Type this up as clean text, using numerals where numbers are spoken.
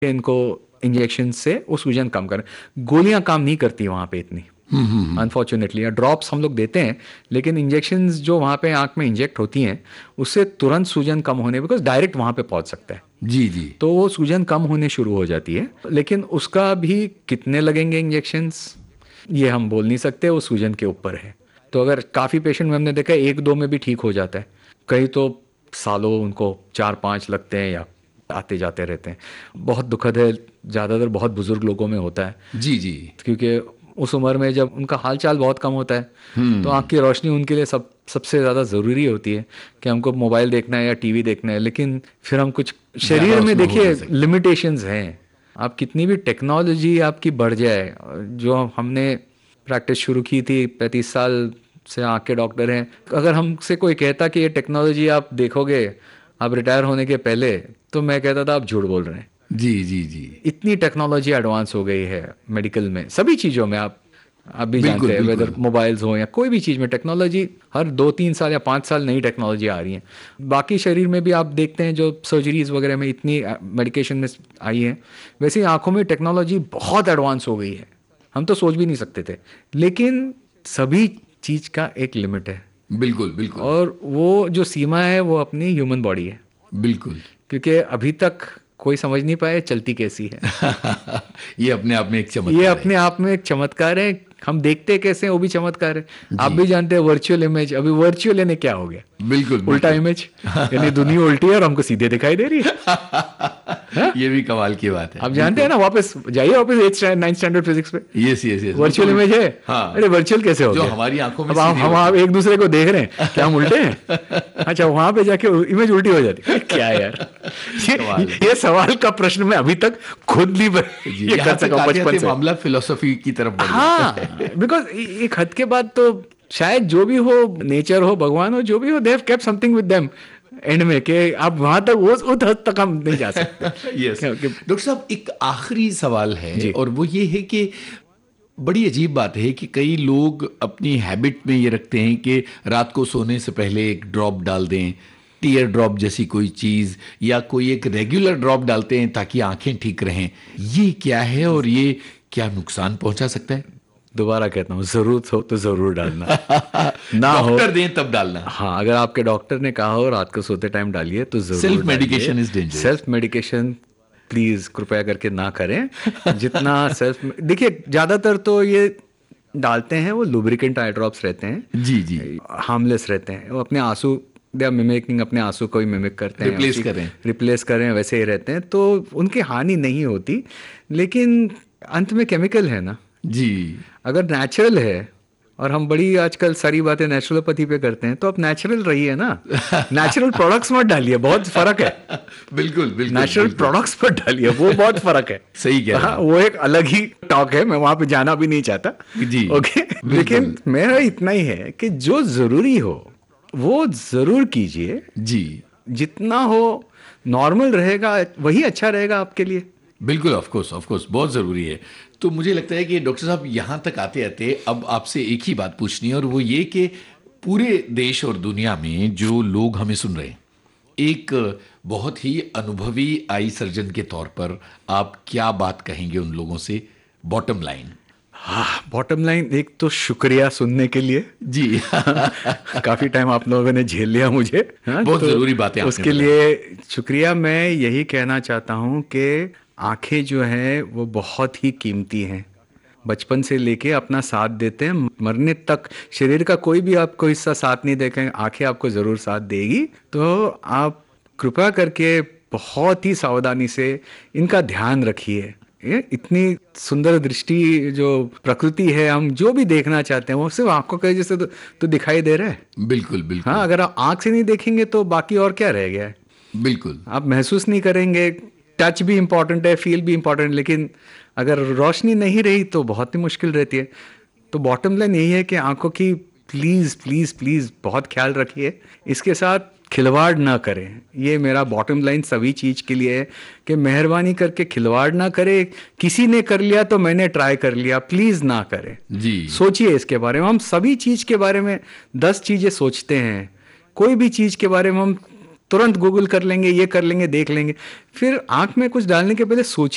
इनको इंजेक्शन से वो सूजन कम करें। गोलियां काम नहीं करती वहाँ पे इतनी, अनफॉर्चुनेटली। ड्रॉप्स हम लोग देते हैं, लेकिन इंजेक्शंस जो वहाँ पे आंख में इंजेक्ट होती हैं उससे तुरंत सूजन कम होने, बिकॉज डायरेक्ट वहाँ पे पहुँच सकता है, जी जी। तो वो सूजन कम होने शुरू हो जाती है। लेकिन उसका भी कितने लगेंगे इंजेक्शंस ये हम बोल नहीं सकते, वो सूजन के ऊपर है। तो अगर काफ़ी पेशेंट में हमने देखा है 1-2 में भी ठीक हो जाता है, कई तो सालों उनको 4-5 लगते हैं या आते जाते रहते हैं। बहुत दुखद है, ज़्यादातर बहुत बुजुर्ग लोगों में होता है, जी जी। क्योंकि उस उम्र में जब उनका हाल चाल बहुत कम होता है तो आँख की रोशनी उनके लिए सबसे ज़्यादा ज़रूरी होती है कि हमको मोबाइल देखना है या टीवी देखना है। लेकिन फिर हम कुछ ज़्यादा शरीर में उसमें हो देखिए नहीं सकते। लिमिटेशंस हैं। आप कितनी भी टेक्नोलॉजी आपकी बढ़ जाए, जो हमने प्रैक्टिस शुरू की थी 35 साल से आँख के डॉक्टर हैं, अगर हमसे कोई कहता कि ये टेक्नोलॉजी आप देखोगे आप रिटायर होने के पहले, तो मैं कहता था आप झूठ बोल रहे हैं। जी जी जी। इतनी टेक्नोलॉजी एडवांस हो गई है मेडिकल में, सभी चीज़ों में। आप भी बिल्कुल जानते हैं, वेदर बिल्कुल। मोबाइल्स हो या कोई भी चीज़ में, टेक्नोलॉजी हर 2-3 साल या 5 साल नई टेक्नोलॉजी आ रही है। बाकी शरीर में भी आप देखते हैं जो सर्जरीज वगैरह में इतनी मेडिकेशन में आई है, वैसे ही आंखों में टेक्नोलॉजी बहुत एडवांस हो गई है, हम तो सोच भी नहीं सकते थे। लेकिन सभी चीज़ का एक लिमिट है, बिल्कुल बिल्कुल। और वो जो सीमा है वो अपनी ह्यूमन बॉडी है, बिल्कुल। क्योंकि अभी तक कोई समझ नहीं पाए चलती कैसी है। ये अपने आप में एक ये चमत्कार है। अपने आप में एक चमत्कार है, हम देखते कैसे हैं वो भी चमत्कार है। आप जी। भी जानते हैं वर्चुअल इमेज, अभी वर्चुअल यानी क्या हो गया? बिल्कुल उल्टा बिल्कुल। इमेज, यानी दुनिया उल्टी है और हमको सीधे दिखाई दे रही है। ये भी कमाल की बात है। आप जानते हैं बिल्कुल। ना, वापस जाइए वापस 9th स्टैंडर्ड फिजिक्स पे, yes yes yes. Virtual image है। हाँ। अरे वर्चुअल कैसे हो जो गया? हमारी आंखों में अब सीधी हम होती आप है। एक दूसरे को देख रहे हैं, क्या हम उल्टे हैं? अच्छा, वहां पे जाके इमेज उल्टी हो जाती है, क्या यार? कमाल है। ये सवाल का प्रश्न मैं अभी तक खुद नहीं जी, ये यहाँ कर तक सका आते बचपन आते से। मामला फिलोसफी की तरफ बढ़ जाता हाँ, है। बिकॉज एक हद के बाद तो शायद जो भी हो, नेचर हो, भगवान हो, जो भी हो, they have kept something with them and में, कि आप वहां तक वो उस हद तक हम नहीं जा सकते। यस। क्योंकि डॉक्टर साहब, एक आखिरी सवाल है जी और वो ये है कि बड़ी अजीब बात है कि कई लोग अपनी हैबिट में ये रखते हैं कि रात को सोने से पहले एक ड्रॉप डाल दें, टीयर ड्रॉप जैसी कोई चीज़, या कोई एक रेगुलर ड्रॉप डालते हैं ताकि आंखें ठीक रहें। ये क्या है और ये क्या नुकसान पहुंचा सकता है? दोबारा कहता हूँ, जरूरत हो तो जरूर डालना, ना हो। डॉक्टर दें तब डालना। हाँ, अगर आपके डॉक्टर ने कहा हो रात को सोते टाइम डालिए तो जरूर सेल्फ डालिए। Medication is dangerous. Self medication please कृपया करके ना करें। जितना सेल्फ, देखिए ज्यादातर तो ये डालते हैं वो लुब्रिकेंट आई ड्रॉप्स रहते हैं, जी जी। हार्मलेस रहते हैं, वो अपने आंसू, दे आर मिमिकिंग, अपने आंसू को ही मिमिक करते हैं, रिप्लेस करें। रिप्लेस करें, वैसे ही रहते हैं, तो उनकी हानि नहीं होती। लेकिन अंत में केमिकल है ना। जी। अगर नेचुरल है, और हम बड़ी आजकल सारी बातें नेचुरोपैथी पे करते हैं, तो आप नेचुरल रहिए ना। नेचुरल प्रोडक्ट्स मत डालिए, बहुत फर्क है। बिल्कुल बिल्कुल। नेचुरल बिल्कुल। प्रोडक्ट्स पर डालिए, वो बहुत फर्क है। सही कह रहे हाँ, हैं। वो एक अलग ही टॉक है, मैं वहां पे जाना भी नहीं चाहता। जी ओके, बिल्कुल। लेकिन मेरा इतना ही है कि जो जरूरी हो वो जरूर कीजिए। जी जितना हो नॉर्मल रहेगा वही अच्छा रहेगा आपके लिए। बिल्कुल। ऑफ कोर्स बहुत ज़रूरी है। तो मुझे लगता है कि डॉक्टर साहब यहाँ तक आते आते अब आपसे एक ही बात पूछनी है, और वो ये कि पूरे देश और दुनिया में जो लोग हमें सुन रहे हैं, एक बहुत ही अनुभवी आई सर्जन के तौर पर आप क्या बात कहेंगे उन लोगों से? Bottom line. हाँ, बॉटम लाइन, एक तो शुक्रिया सुनने के लिए। जी। काफी टाइम आप लोगों ने झेल लिया मुझे। हाँ, बहुत तो ज़रूरी बातें आपने उसके बताई। लिए शुक्रिया। मैं यही कहना चाहता हूँ कि आंखें जो हैं वो बहुत ही कीमती हैं। बचपन से लेके अपना साथ देते हैं मरने तक। शरीर का कोई भी आपको हिस्सा साथ नहीं देखें, आंखें आपको ज़रूर साथ देगी। तो आप कृपया करके बहुत ही सावधानी से इनका ध्यान रखिए। ये इतनी सुंदर दृष्टि जो प्रकृति है, हम जो भी देखना चाहते हैं वो सिर्फ आंखों के जैसे तो दिखाई दे रहा है। बिल्कुल बिल्कुल। हाँ, अगर आप आंख से नहीं देखेंगे तो बाकी और क्या रह गया है? बिल्कुल। आप महसूस नहीं करेंगे। टच भी इम्पॉर्टेंट है, फील भी इम्पॉर्टेंट, लेकिन अगर रोशनी नहीं रही तो बहुत ही मुश्किल रहती है। तो बॉटम लाइन यही है कि आंखों की प्लीज़ प्लीज़ प्लीज़ बहुत ख्याल रखिए, इसके साथ खिलवाड़ ना करें। ये मेरा बॉटम लाइन सभी चीज़ के लिए है कि मेहरबानी करके खिलवाड़ ना करें। किसी ने कर लिया तो मैंने ट्राई कर लिया, प्लीज़ ना करें। जी। सोचिए इसके बारे में। हम सभी चीज़ के बारे में 10 चीज़ें सोचते हैं, कोई भी चीज़ के बारे में हम तुरंत गूगल कर लेंगे, ये कर लेंगे, देख लेंगे। फिर आंख में कुछ डालने के पहले सोचिए